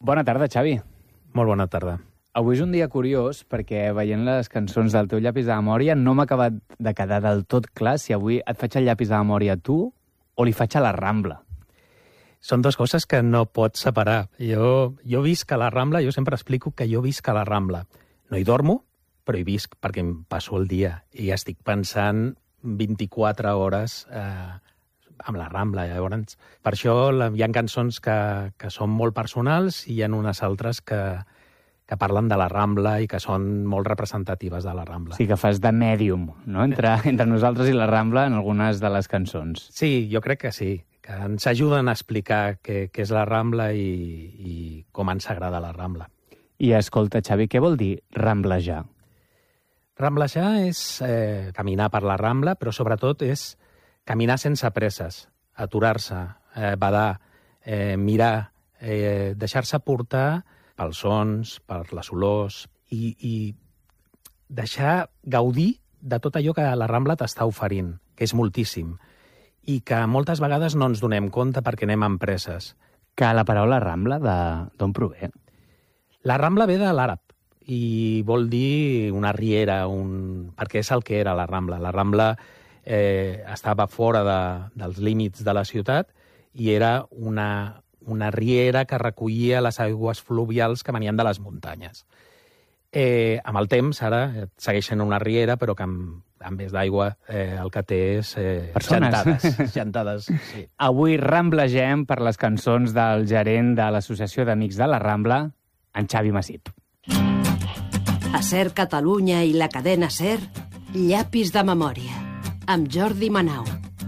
Bona tarda, Xavi. Molt bona tarda. Avui és un dia curiós perquè veient les cançons del teu llapis de memòria no m'ha acabat de quedar del tot clar si avui et faig el llapis de memòria a tu o li faig a la Rambla. Són dues coses que no pots separar. Jo visc a la Rambla, jo sempre explico que jo visc a la Rambla. No hi dormo, però hi visc perquè em passo el dia i estic pensant 24 hores amb la Rambla. Llavors, per això hi ha cançons que són molt personals i hi ha unes altres que parlen de la Rambla i que són molt representatives de la Rambla. Sí, que fas de mèdium, no? entre nosaltres i la Rambla en algunes de les cançons. Sí, jo crec que sí, que ens ajuden a explicar què és la Rambla i com ens agrada la Rambla. I escolta, Xavi, què vol dir ramblejar? Ramblejar és caminar per la Rambla, però sobretot és caminar sense presses, aturar-se, badar, mirar, deixar-se portar pels sons, per les olors i deixar gaudir de tot allò que la Rambla t'està oferint, que és moltíssim, i que moltes vegades no ens donem compte perquè anem amb presses. Que la paraula Rambla d'on prové? La Rambla ve de l'àrab i vol dir una riera, perquè és el que era la Rambla. La Rambla estava fora dels límits de la ciutat i era una riera que recollia les aigües fluvials que venien de les muntanyes. Amb el temps, ara, segueix sent una riera, però que en vez d'aigua el que té és gentades. Sí. Avui ramblegem per les cançons del gerent de l'Associació d'Amics de la Rambla, en Xavi Massip. A SER Catalunya i la cadena SER, Llapis de memòria, amb Jordi Manau.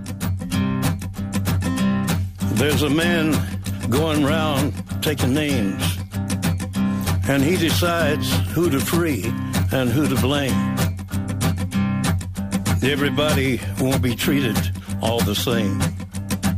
There's a man going round taking names, and he decides who to free and who to blame. Everybody won't be treated all the same.